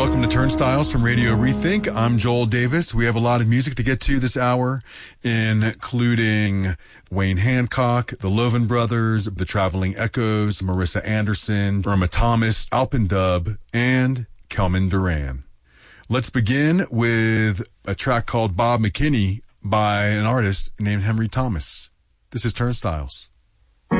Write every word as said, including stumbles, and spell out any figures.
Welcome to Turnstiles from Radio Rethink. I'm Joel Davis. We have a lot of music to get to this hour, including Wayne Hancock, the Lovan Brothers, the Traveling Echoes, Marissa Anderson, Irma Thomas, Alpendub, and Kelman Duran. Let's begin with a track called Bob McKinney by an artist named Henry Thomas. This is Turnstiles.